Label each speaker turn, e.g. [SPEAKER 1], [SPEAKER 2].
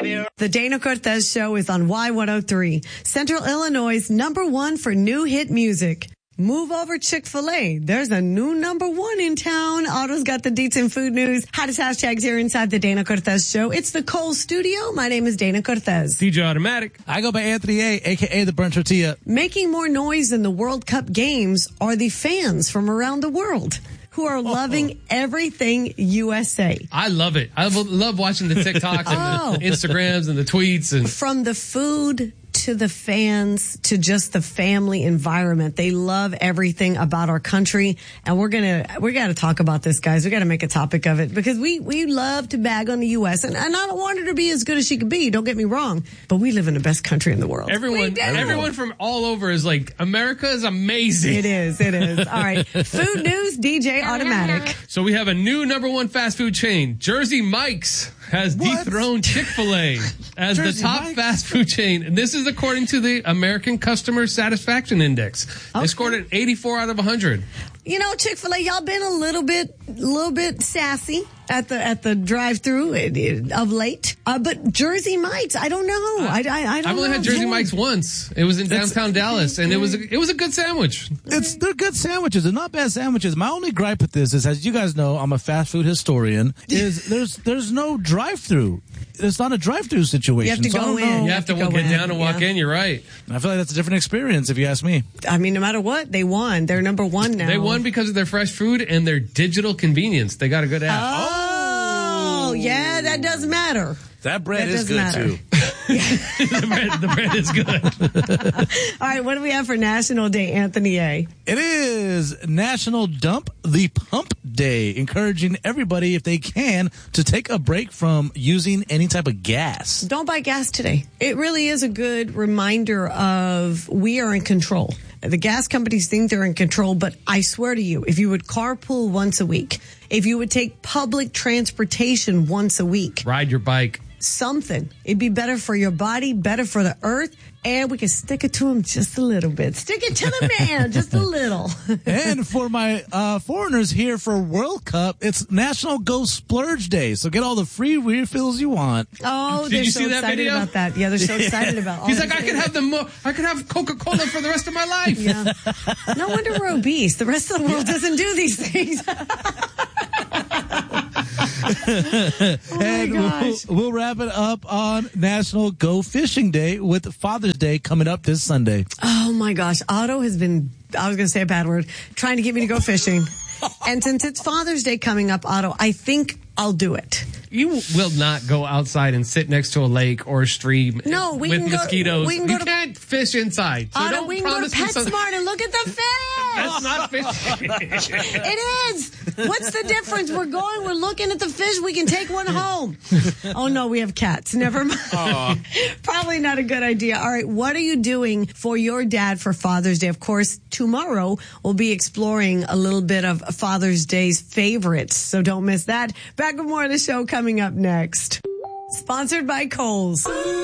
[SPEAKER 1] baby.
[SPEAKER 2] The Dana Cortez Show is on Y103, Central Illinois' #1 for new hit music. Move over Chick-fil-A. There's a new #1 in town. Otto's got the deets and food news. Hottest hashtags here inside the Dana Cortez Show. It's the Cole Studio. My name is Dana Cortez.
[SPEAKER 3] DJ Automatic.
[SPEAKER 4] I go by Anthony A., a.k.a. the Burnt Tortilla.
[SPEAKER 2] Making more noise in the World Cup games are the fans from around the world who are loving everything USA.
[SPEAKER 3] I love it. I love watching the TikToks and the Instagrams and the tweets. And
[SPEAKER 2] from the food to the fans to just the family environment. They love everything about our country. And we got to talk about this, guys. We got to make a topic of it because we love to bag on the U.S. And I don't want her to be as good as she could be. Don't get me wrong. But we live in the best country in the world.
[SPEAKER 3] Everyone from all over is like, America is amazing.
[SPEAKER 2] It is. All right. Food news, DJ Automatic.
[SPEAKER 3] So we have a new #1 fast food chain. Jersey Mike's has dethroned Chick-fil-A as the top fast food chain. And this is according to the American Customer Satisfaction Index. They scored an 84 out of 100.
[SPEAKER 2] You know, Chick-fil-A, y'all been a little bit sassy at the drive-through of late. But Jersey Mike's, I don't know. I don't know.
[SPEAKER 3] I've only had Jersey Mike's once. It was in downtown Dallas, and it was a good sandwich.
[SPEAKER 4] They're good sandwiches. They're not bad sandwiches. My only gripe with this is, as you guys know, I'm a fast food historian, is there's no drive-through. It's not a drive-through situation.
[SPEAKER 2] You have to go in.
[SPEAKER 3] You have to get down and walk in. You're right.
[SPEAKER 4] I feel like that's a different experience, if you ask me.
[SPEAKER 2] I mean, no matter what, they won. They're #1 now.
[SPEAKER 3] They won because of their fresh food and their digital convenience. They got a good app.
[SPEAKER 2] Oh, yeah, that does matter.
[SPEAKER 4] That bread is good, too.
[SPEAKER 3] The bread is good.
[SPEAKER 2] All right, what do we have for National Day, Anthony A?
[SPEAKER 4] It is National Dump the Pump Day, encouraging everybody, if they can, to take a break from using any type of gas.
[SPEAKER 2] Don't buy gas today. It really is a good reminder of we are in control. The gas companies think they're in control, but I swear to you, if you would carpool once a week, if you would take public transportation once a week,
[SPEAKER 3] ride your bike,
[SPEAKER 2] something, it'd be better for your body, better for the earth, and we can stick it to him just a little bit. Stick it to the man just a little.
[SPEAKER 4] And for my foreigners here for World Cup, it's National Go Splurge Day. So get all the free refills you want.
[SPEAKER 2] Oh, they're so excited about that. Yeah, they're so excited about all
[SPEAKER 3] He's like, I could have Coca-Cola for the rest of my life.
[SPEAKER 2] Yeah. No wonder we're obese. The rest of the world doesn't do these things.
[SPEAKER 4] And we'll wrap it up on National Go Fishing Day with Father's Day coming up this Sunday.
[SPEAKER 2] Oh my gosh. Otto has been, I was going to say a bad word, trying to get me to go fishing. And since it's Father's Day coming up, Otto, I think I'll do it.
[SPEAKER 3] You will not go outside and sit next to a lake or a stream with mosquitoes. You can't fish inside. So
[SPEAKER 2] Otto, we can go to PetSmart and look at the fish.
[SPEAKER 3] That's not fishing.
[SPEAKER 2] It is. What's the difference? We're looking at the fish. We can take one home. Oh, no, we have cats. Never mind. Probably not a good idea. All right, what are you doing for your dad for Father's Day? Of course, tomorrow we'll be exploring a little bit of Father's Day's favorites, so don't miss that. Back with more of the show coming up next. Sponsored by Kohl's.